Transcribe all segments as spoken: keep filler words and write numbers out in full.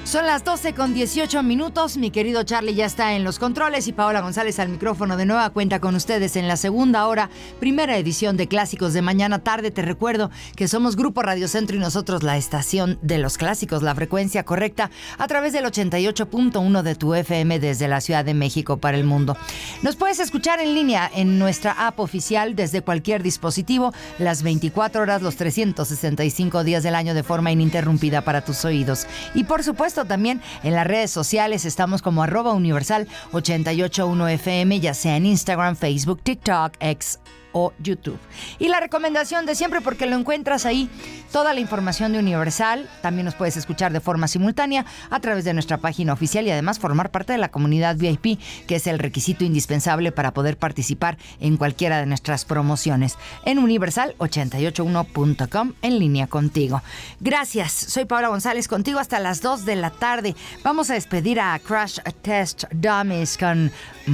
Son las doce con dieciocho minutos. Mi querido Charlie ya está en los controles y Paola González al micrófono de nueva cuenta con ustedes en la segunda hora, primera edición de Clásicos de Mañana Tarde. Te recuerdo que somos Grupo Radio Centro y nosotros la estación de los clásicos, la frecuencia correcta a través del ochenta y ocho punto uno de tu F M desde la Ciudad de México para el mundo. Nos puedes escuchar en línea en nuestra app oficial desde cualquier dispositivo, las veinticuatro horas, los trescientos sesenta y cinco días del año de forma ininterrumpida para tus oídos. Y por supuesto también en las redes sociales estamos como arroba universal ochenta y ocho punto uno F M, ya sea en Instagram, Facebook, TikTok, X o YouTube. Y la recomendación de siempre, porque lo encuentras ahí, toda la información de Universal. También nos puedes escuchar de forma simultánea a través de nuestra página oficial y además formar parte de la comunidad V I P, que es el requisito indispensable para poder participar en cualquiera de nuestras promociones en universal ochenta y ocho uno punto com, en línea contigo. Gracias, soy Paola González, contigo hasta las dos de la tarde. Vamos a despedir a Crash Test Dummies con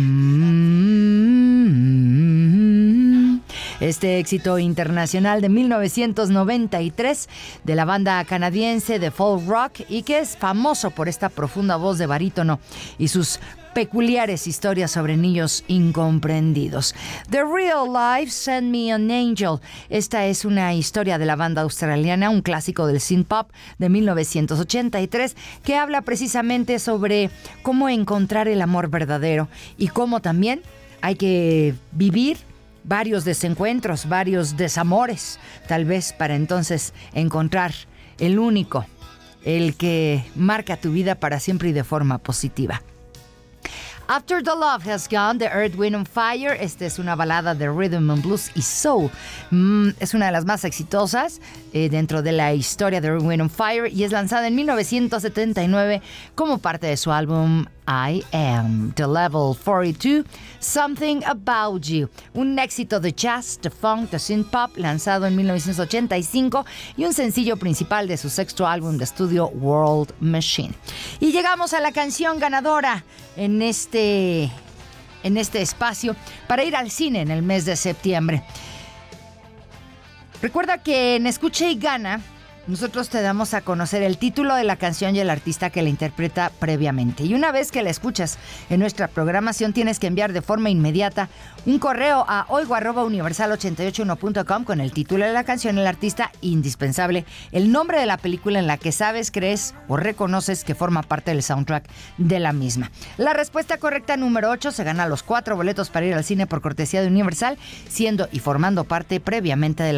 mm-hmm. Este éxito internacional de mil novecientos noventa y tres de la banda canadiense de folk rock, y que es famoso por esta profunda voz de barítono y sus peculiares historias sobre niños incomprendidos. The Real Life, Send Me an Angel. Esta es una historia de la banda australiana, un clásico del synth pop de mil novecientos ochenta y tres, que habla precisamente sobre cómo encontrar el amor verdadero y cómo también hay que vivir varios desencuentros, varios desamores, tal vez para entonces encontrar el único, el que marca tu vida para siempre y de forma positiva. After the Love Has Gone, de Earth, Wind and Fire. Esta es una balada de rhythm and blues y soul. Mm, es una de las más exitosas eh, dentro de la historia de Earth, Wind and Fire, y es lanzada en mil novecientos setenta y nueve como parte de su álbum I Am. The Level cuarenta y dos, Something About You. Un éxito de jazz, de funk, de synth pop, lanzado en mil novecientos ochenta y cinco, y un sencillo principal de su sexto álbum de estudio, World Machine. Y llegamos a la canción ganadora en este, en este espacio para ir al cine en el mes de septiembre. Recuerda que en Escucha y Gana nosotros te damos a conocer el título de la canción y el artista que la interpreta previamente. Y una vez que la escuchas en nuestra programación, tienes que enviar de forma inmediata un correo a oigo arroba universal ochenta y ocho uno punto com con el título de la canción, el artista, indispensable, el nombre de la película en la que sabes, crees o reconoces que forma parte del soundtrack de la misma. La respuesta correcta número ocho se gana los cuatro boletos para ir al cine por cortesía de Universal, siendo y formando parte previamente de la